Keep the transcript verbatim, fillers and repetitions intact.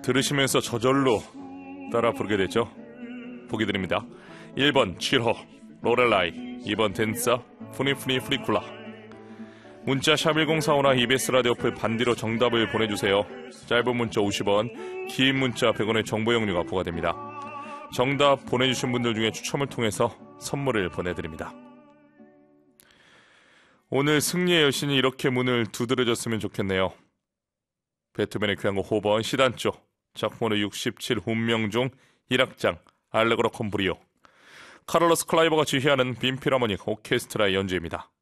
들으시면서 저절로 따라 부르게 되죠. 보기 드립니다. 일 번 칠호 로렐라이, 이 번 댄서 푸니푸니 프리쿨라. 문자 샵 일공사오나 이비에스 라디오 어플 반디로 정답을 보내주세요. 짧은 문자 오십 원, 긴 문자 백 원의 정보 이용료가 부과됩니다. 정답 보내주신 분들 중에 추첨을 통해서 선물을 보내드립니다. 오늘 승리의 여신이 이렇게 문을 두드려줬으면 좋겠네요. 베토벤의 귀한곡 오 번 시단조, 작품으로 육십칠 운명 중 일 악장 알레그로 콤브리오, 카를로스 클라이버가 지휘하는 빈필하모닉 오케스트라의 연주입니다.